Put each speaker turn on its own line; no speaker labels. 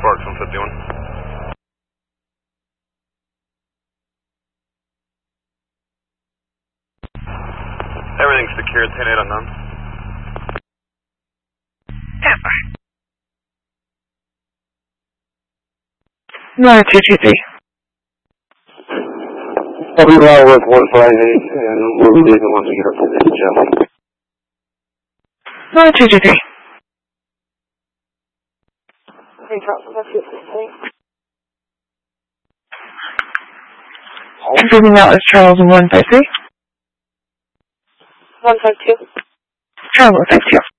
Sparks 151. Everything's secure, 10-8 unknown.
No, 223.
I'll be live with 158, and we'll be leaving once we get up to the Jelly.
No, 223. Confirming that was Charles 153.
152.
Charles 152.